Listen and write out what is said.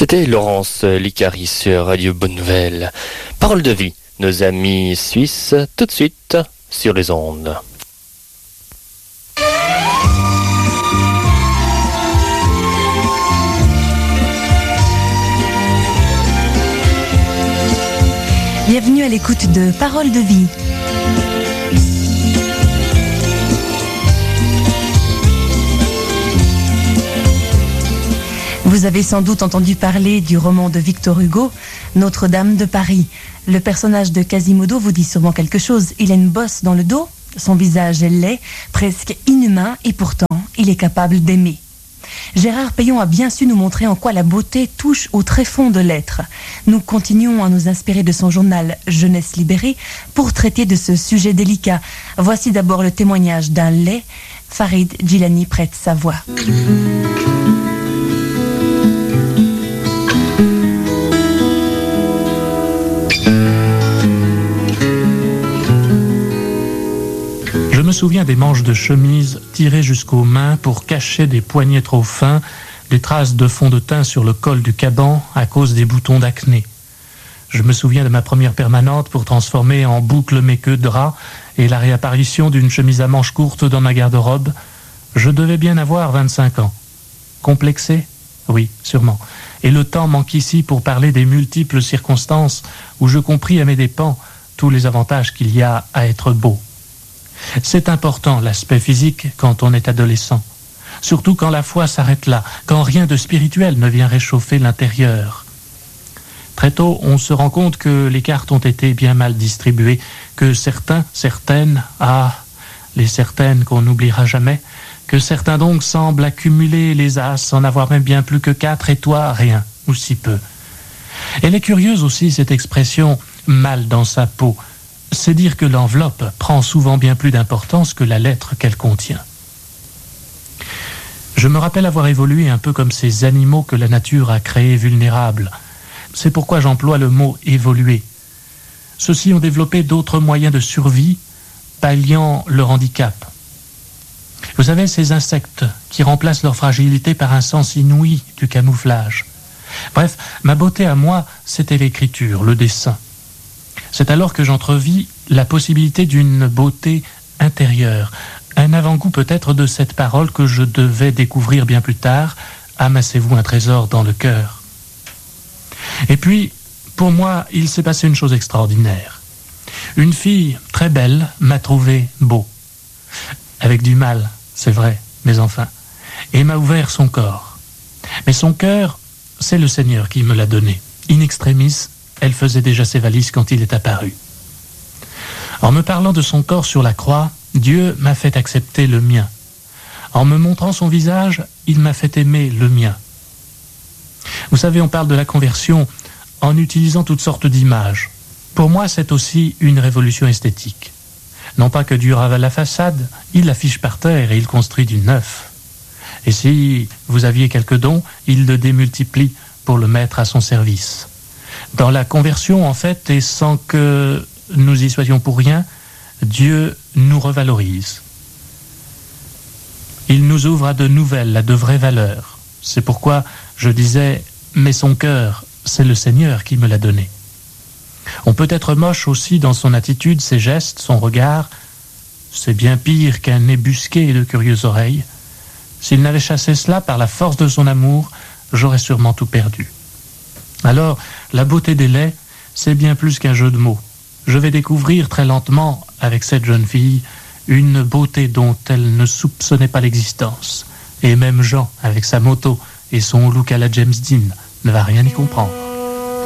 C'était Laurence Licari sur Radio Bonne Nouvelle. Parole de vie, nos amis suisses, tout de suite sur les ondes. Bienvenue à l'écoute de Parole de vie. Vous avez sans doute entendu parler du roman de Victor Hugo, Notre-Dame de Paris. Le personnage de Quasimodo vous dit sûrement quelque chose. Il a une bosse dans le dos, son visage est laid, presque inhumain, et pourtant, il est capable d'aimer. Gérard Payon a bien su nous montrer en quoi la beauté touche au tréfonds de l'être. Nous continuons à nous inspirer de son journal Jeunesse libérée pour traiter de ce sujet délicat. Voici d'abord le témoignage d'un laid. Farid Djilani prête sa voix. Je me souviens des manches de chemise tirées jusqu'aux mains pour cacher des poignets trop fins, des traces de fond de teint sur le col du caban à cause des boutons d'acné. Je me souviens de ma première permanente pour transformer en boucle mes queues de drap et la réapparition d'une chemise à manches courtes dans ma garde-robe. Je devais bien avoir 25 ans. Complexé ? Oui, sûrement. Et le temps manque ici pour parler des multiples circonstances où je compris à mes dépens tous les avantages qu'il y a à être beau. C'est important l'aspect physique quand on est adolescent, surtout quand la foi s'arrête là, quand rien de spirituel ne vient réchauffer l'intérieur. Très tôt, on se rend compte que les cartes ont été bien mal distribuées, que certaines, les certaines qu'on n'oubliera jamais, que certains donc semblent accumuler les as, en avoir même bien plus que 4 et toi, rien, ou si peu. Elle est curieuse aussi cette expression « mal dans sa peau ». C'est dire que l'enveloppe prend souvent bien plus d'importance que la lettre qu'elle contient. Je me rappelle avoir évolué un peu comme ces animaux que la nature a créés vulnérables. C'est pourquoi j'emploie le mot « évoluer ». Ceux-ci ont développé d'autres moyens de survie, palliant leur handicap. Vous savez, ces insectes qui remplacent leur fragilité par un sens inouï du camouflage. Bref, ma beauté à moi, c'était l'écriture, le dessin. C'est alors que j'entrevis la possibilité d'une beauté intérieure, un avant-goût peut-être de cette parole que je devais découvrir bien plus tard, amassez-vous un trésor dans le cœur. Et puis, pour moi, il s'est passé une chose extraordinaire. Une fille très belle m'a trouvé beau, avec du mal, c'est vrai, mais enfin, et m'a ouvert son corps. Mais son cœur, c'est le Seigneur qui me l'a donné, in extremis. Elle faisait déjà ses valises quand il est apparu. En me parlant de son corps sur la croix, Dieu m'a fait accepter le mien. En me montrant son visage, il m'a fait aimer le mien. Vous savez, on parle de la conversion en utilisant toutes sortes d'images. Pour moi, c'est aussi une révolution esthétique. Non pas que Dieu ravale la façade, il l'affiche par terre et il construit du neuf. Et si vous aviez quelques dons, il le démultiplie pour le mettre à son service. Dans la conversion, en fait, et sans que nous y soyons pour rien, Dieu nous revalorise. Il nous ouvre à de nouvelles, à de vraies valeurs. C'est pourquoi je disais, mais son cœur, c'est le Seigneur qui me l'a donné. On peut être moche aussi dans son attitude, ses gestes, son regard. C'est bien pire qu'un nez busqué et de curieuses oreilles. S'il n'avait chassé cela par la force de son amour, j'aurais sûrement tout perdu. Alors, la beauté des laits, c'est bien plus qu'un jeu de mots. Je vais découvrir très lentement, avec cette jeune fille, une beauté dont elle ne soupçonnait pas l'existence. Et même Jean, avec sa moto et son look à la James Dean, ne va rien y comprendre.